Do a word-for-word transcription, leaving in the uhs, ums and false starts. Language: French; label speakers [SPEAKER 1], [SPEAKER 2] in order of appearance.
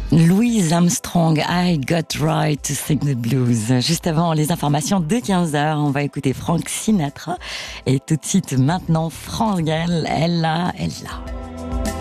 [SPEAKER 1] Louise Armstrong, I Got Right to Sing the Blues. Juste avant les informations de quinze heures, on va écouter Frank Sinatra. Et tout de suite maintenant, France Gall, elle là, elle là.